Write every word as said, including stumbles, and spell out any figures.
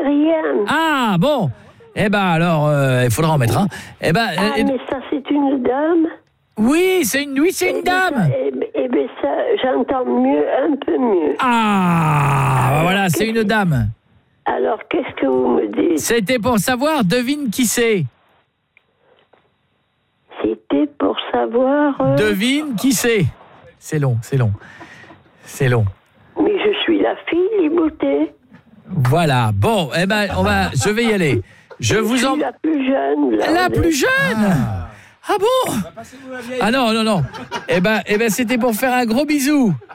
rien. Ah, bon. Eh ben, alors, euh, il faudra en mettre un. Eh ben, Ah, euh, mais ça, c'est une dame. oui, c'est une, oui, c'est une dame. Eh bien, eh ben, ça, j'entends mieux, un peu mieux. Ah, bah voilà, c'est une dame. Alors, qu'est-ce que vous me dites? C'était pour savoir, devine qui c'est. C'était pour savoir... euh, Devine qui c'est. C'est long, c'est long. C'est long. Mais je suis la fille, Libouté. Voilà. Bon, eh ben, on va, je vais y aller. Je vous Je en... suis la plus jeune. Là, La on est- plus jeune. Ah, bon? Ah non, non, non. Eh ben, eh ben, c'était pour faire un gros bisou